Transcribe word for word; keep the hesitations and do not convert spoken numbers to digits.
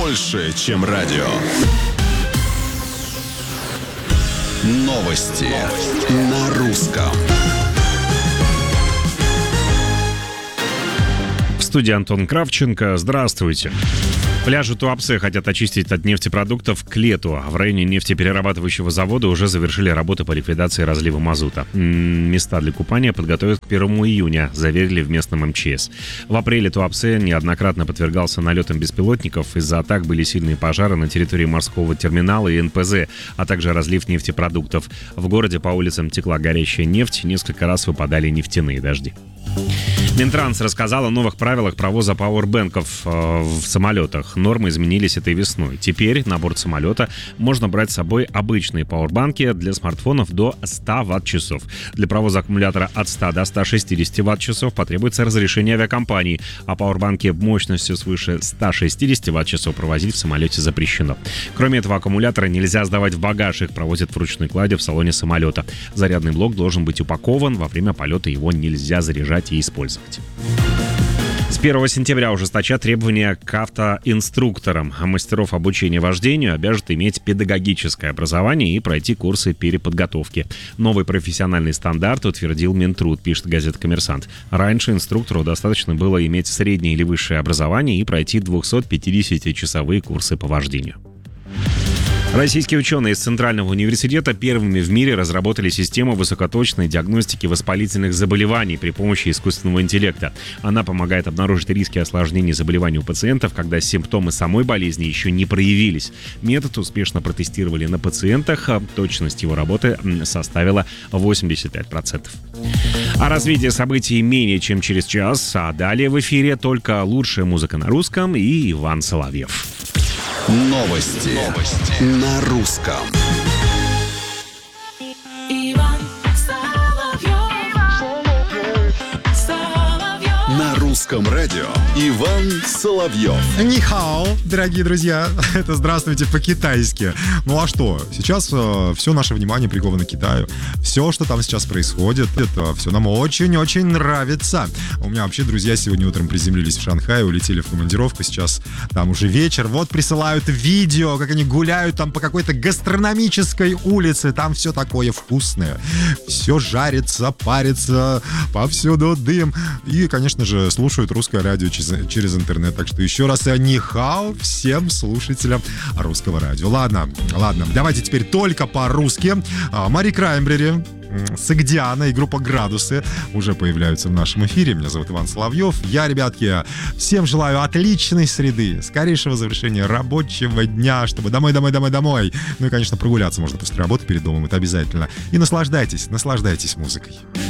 больше, чем радио. Новости, Новости. На русском. В студии Антон Кравченко. Здравствуйте. Пляжи Туапсе хотят очистить от нефтепродуктов к лету. В районе нефтеперерабатывающего завода уже завершили работы по ликвидации разлива мазута. Места для купания подготовят к первому июня, заверили в местном эм че эс. В апреле Туапсе неоднократно подвергался налетам беспилотников. Из-за атак были сильные пожары на территории морского терминала и эн пэ зэ, а также разлив нефтепродуктов. В городе по улицам текла горящая нефть, несколько раз выпадали нефтяные дожди. Минтранс рассказал о новых правилах провоза пауэрбэнков э, в самолетах. Нормы изменились этой весной. Теперь на борт самолета можно брать с собой обычные пауэрбанки для смартфонов до ста ватт-часов. Для провоза аккумулятора от ста до ста шестидесяти ватт-часов потребуется разрешение авиакомпании, а пауэрбанки мощностью свыше ста шестидесяти ватт-часов провозить в самолете запрещено. Кроме этого, аккумуляторы нельзя сдавать в багаж, их провозят в ручной кладе в салоне самолета. Зарядный блок должен быть упакован, во время полета его нельзя заряжать и использовать. С первого сентября ужесточат требования к автоинструкторам. Мастеров обучения вождению обяжут иметь педагогическое образование и пройти курсы переподготовки. Новый профессиональный стандарт утвердил Минтруд, пишет газета «Коммерсант». Раньше инструктору достаточно было иметь среднее или высшее образование и пройти двухсотпятидесятичасовые курсы по вождению. Российские ученые из Центрального университета первыми в мире разработали систему высокоточной диагностики воспалительных заболеваний при помощи искусственного интеллекта. Она помогает обнаружить риски осложнений заболеваний у пациентов, когда симптомы самой болезни еще не проявились. Метод успешно протестировали на пациентах, а точность его работы составила восемьдесят пять процентов. А развитие событий менее чем через час, а далее в эфире только лучшая музыка на русском и Иван Соловьев. Новости, Новости. На русском. Иван Соловьев. Соловьев. На русском радио Иван Соловьев. Нихао, дорогие друзья. Это здравствуйте по-китайски. Ну а что? Сейчас э, все наше внимание приковано к Китаю. Все, что там сейчас происходит, это все нам очень-очень нравится. У меня вообще друзья сегодня утром приземлились в Шанхае, улетели в командировку. Сейчас там уже вечер. Вот присылают видео, как они гуляют там по какой-то гастрономической улице. Там все такое вкусное. Все жарится, парится, повсюду дым. И, конечно же, слушают русское радио через, через интернет. Так что еще раз нихао всем слушателям русского радио. Ладно, ладно, давайте теперь только по-русски. Мари Краймбрери, Согдиана и группа «Градусы» уже появляются в нашем эфире. Меня зовут Иван Соловьев. Я, ребятки, всем желаю отличной среды, скорейшего завершения рабочего дня, чтобы домой, домой, домой, домой. Ну и, конечно, прогуляться можно после работы перед домом, это обязательно. И наслаждайтесь, наслаждайтесь музыкой.